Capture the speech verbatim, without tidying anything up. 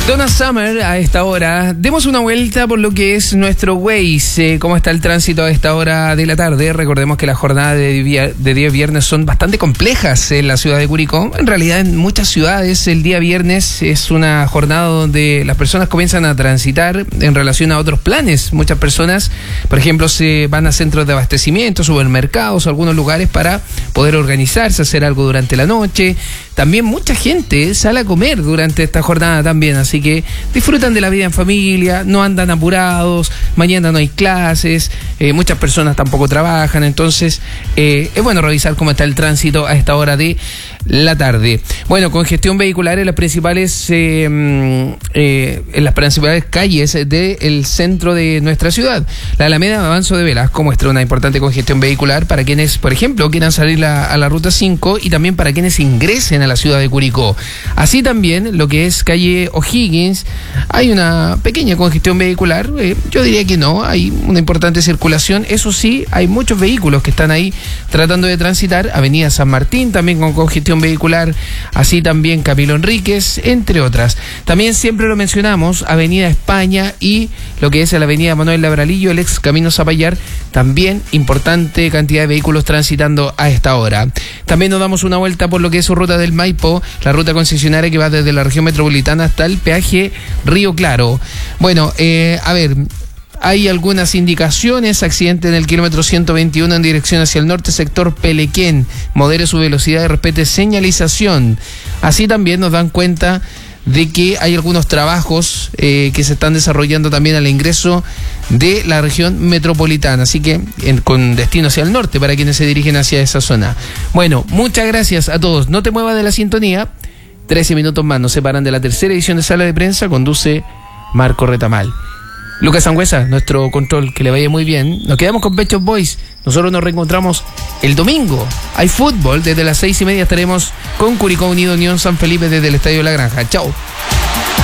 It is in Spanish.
Donna Summer a esta hora. Demos una vuelta por lo que es nuestro Waze. Eh, ¿Cómo está el tránsito a esta hora de la tarde? Recordemos que las jornadas de día, de día viernes son bastante complejas en la ciudad de Curicó. En realidad, en muchas ciudades el día viernes es una jornada donde las personas comienzan a transitar en relación a otros planes. Muchas personas, por ejemplo, se van a centros de abastecimiento, supermercados, algunos lugares para poder organizarse, hacer algo durante la noche. También mucha gente sale a comer durante esta jornada también, así que disfrutan de la vida en familia, no andan apurados, mañana no hay clases, eh, muchas personas tampoco trabajan, entonces eh, es bueno revisar cómo está el tránsito a esta hora de la tarde. Bueno, congestión vehicular en las principales eh, eh, en las principales calles del centro de nuestra ciudad. La Alameda Avanzo de Velasco muestra una importante congestión vehicular para quienes, por ejemplo, quieran salir la, a la ruta cinco y también para quienes ingresen a la ciudad de Curicó. Así también lo que es calle O'Higgins, hay una pequeña congestión vehicular, eh, yo diría que no, hay una importante circulación, eso sí, hay muchos vehículos que están ahí tratando de transitar. Avenida San Martín también con congestión vehicular, así también Camilo Enríquez, entre otras. También siempre lo mencionamos, Avenida España y lo que es la Avenida Manuel Labralillo, el ex Camino Zapallar, también importante cantidad de vehículos transitando a esta hora. También nos damos una vuelta por lo que es su ruta del Maipo, la ruta concesionaria que va desde la región metropolitana hasta el peaje Río Claro. Bueno, eh, a ver... Hay algunas indicaciones, accidente en el kilómetro ciento veintiuno en dirección hacia el norte, sector Pelequén, modere su velocidad y respete señalización. Así también nos dan cuenta de que hay algunos trabajos eh, que se están desarrollando también al ingreso de la región metropolitana, así que en, con destino hacia el norte para quienes se dirigen hacia esa zona. Bueno, muchas gracias a todos. No te muevas de la sintonía. trece minutos más nos separan de la tercera edición de Sala de Prensa. Conduce Marco Retamal. Lucas Sangüesa, nuestro control, que le vaya muy bien. Nos quedamos con Pet Shop Boys. Nosotros nos reencontramos el domingo. Hay fútbol, desde las seis y media estaremos con Curicó Unido Unión San Felipe desde el Estadio de la Granja. Chao.